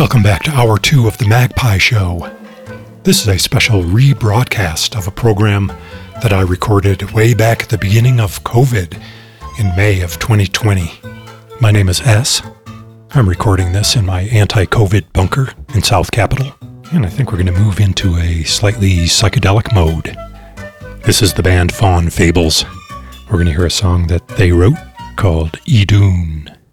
Welcome back to Hour 2 of The Magpie Show. This is a special rebroadcast of a program that I recorded way back at the beginning of COVID in May of 2020. My name is S. I'm recording this in my anti-COVID bunker in South Capitol, and I think we're going to move into a slightly psychedelic mode. This is the band Fawn Fables. We're going to hear a song that they wrote called Idun.